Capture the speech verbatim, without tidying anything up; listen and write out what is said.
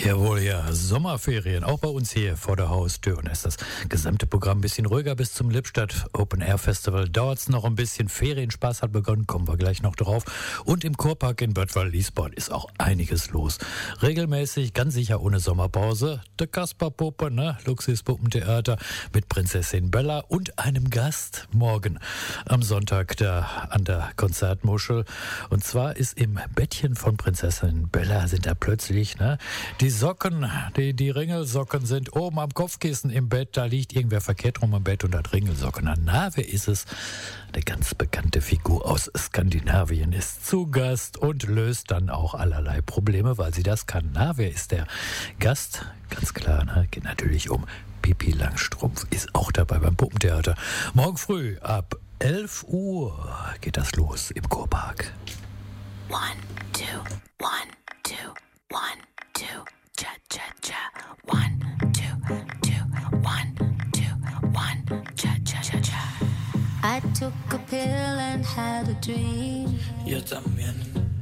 Jawohl, ja, Sommerferien, auch bei uns hier vor der Haustür. Und da ist das gesamte Programm ein bisschen ruhiger bis zum Lippstadt Open Air Festival. Dauert's noch ein bisschen, Ferienspaß hat begonnen, kommen wir gleich noch drauf. Und im Kurpark in Bad Waldliesborn ist auch einiges los. Regelmäßig, ganz sicher ohne Sommerpause, der Kasperpuppe, ne, Luxuspuppentheater mit Prinzessin Bella und einem Gast morgen am Sonntag da an der Konzertmuschel. Und zwar ist im Bettchen von Prinzessin Bella sind da plötzlich, ne, die Socken, die, die Ringelsocken sind oben am Kopfkissen im Bett. Da liegt irgendwer verkehrt rum im Bett und hat Ringelsocken an. Na, wer ist es? Eine ganz bekannte Figur aus Skandinavien ist zu Gast und löst dann auch allerlei Probleme, weil sie das kann. Na, wer ist der Gast? Ganz klar, ne? Geht natürlich um Pippi Langstrumpf, ist auch dabei beim Puppentheater. Morgen früh ab elf Uhr geht das los im Kurpark. One, two, one, two, one, two, cha, cha, cha. One, two, two, one, two, one, cha, cha, cha, cha. I took a pill and had a dream. Yo también.